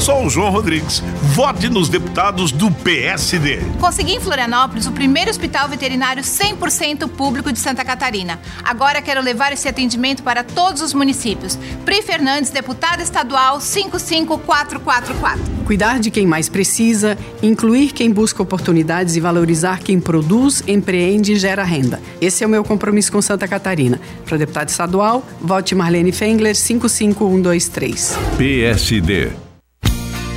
Sou o João Rodrigues. Vote nos deputados do PSD. Consegui em Florianópolis o primeiro hospital veterinário 100% público de Santa Catarina. Agora quero levar esse atendimento para todos os municípios. Pri Fernandes, deputada estadual 55444. Cuidar de quem mais precisa, incluir quem busca oportunidades e valorizar quem produz, empreende e gera renda. Esse é o meu compromisso com Santa Catarina. Para deputada estadual, vote Marlene Fengler 55123. PSD.